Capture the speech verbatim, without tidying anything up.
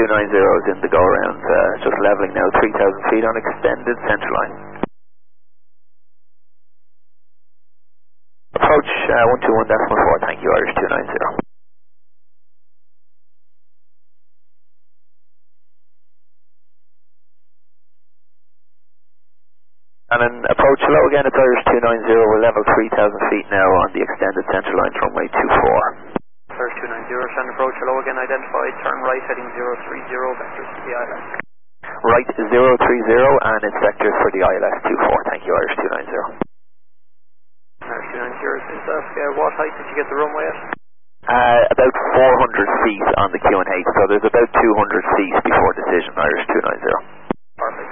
two nine zero is in the go around, uh, just levelling now, three thousand feet on extended central line. Approach uh, one two one decimal four, thank you, Irish two nine zero. And then approach hello again, it's Irish two nine zero, we're level three thousand feet now on the extended central line, runway two four. Irish two nine zero, stand approach hello again, identified, turn right heading zero three zero, vectors to the I L S. Right zero three zero and it's vectors for the I L S two four, thank you, Irish two nine zero. Irish two nine zero, is that, uh, what height did you get the runway at? Uh, about four hundred feet on the Q and H, so there's about two hundred feet before decision, Irish two nine zero.